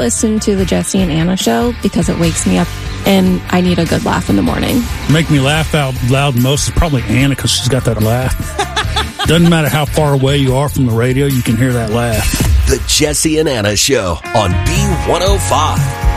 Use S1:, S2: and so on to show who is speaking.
S1: listen to the Jesse and Anna show because it wakes me up and I need a good laugh in the morning.
S2: Make me laugh out loud most is probably Anna because she's got that laugh. Doesn't matter how far away you are from the radio, you can hear that laugh.
S3: The Jesse and Anna Show on B105.